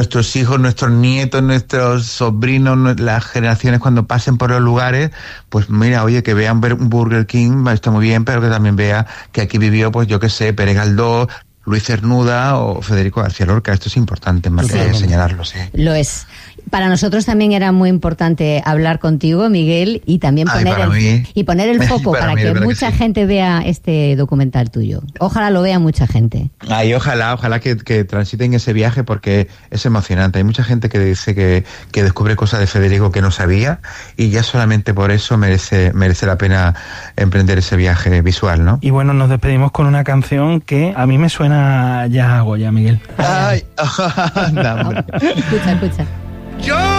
nuestros hijos, nuestros nietos, nuestros sobrinos, las generaciones cuando pasen por los lugares, pues mira, oye, que vean Burger King, está muy bien, pero que también vea que aquí vivió, pues yo qué sé, Pere Galdós, Luis Cernuda o Federico García Lorca. Esto es importante más que señalarlo, sí. Lo es. Para nosotros también era muy importante hablar contigo, Miguel, y también poner el foco para que mucha gente vea este documental tuyo. Ojalá lo vea mucha gente. Ay, ojalá que transiten ese viaje, porque es emocionante. Hay mucha gente que dice que descubre cosas de Federico que no sabía, y ya solamente por eso merece la pena emprender ese viaje visual, ¿no? Y bueno, nos despedimos con una canción que a mí me suena ya a Goya, Miguel. Ay, no, hombre. Escucha. Yo